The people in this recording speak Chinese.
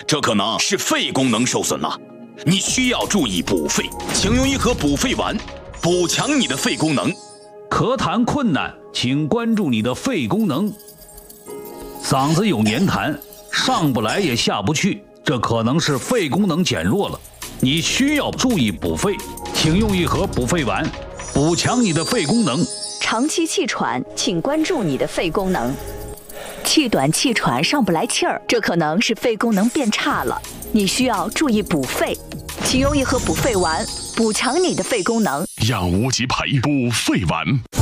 这可能是肺功能受损了，你需要注意补肺，请用一盒补肺丸，补强你的肺功能。 咳痰困难，请关注你的肺功能。嗓子有黏痰，上不来也下不去，这可能是肺功能减弱了，你需要注意补肺，请用一盒补肺丸，补强你的肺功能。 长期气喘，请关注你的肺功能。气短气喘，上不来气儿，这可能是肺功能变差了，你需要注意补肺，请用一盒补肺丸，补强你的肺功能。 让无极牌补肺丸。